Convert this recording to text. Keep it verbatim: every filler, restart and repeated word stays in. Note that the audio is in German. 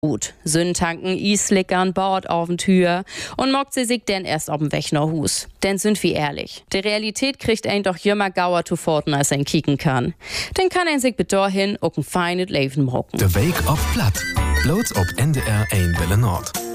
Gut, Sündtanken, Islickern, Bord auf den Tür und mockt sie sich denn erst auf dem Weg nach Hus. Denn sind wir ehrlich, die Realität kriegt ein doch jümmer gauer zu forten, als ein kicken kann. Denn kann ein sich bedorhin auch ein feines Leben mocken. De Weg op Platt. Bloß op N D R eins Welle Nord.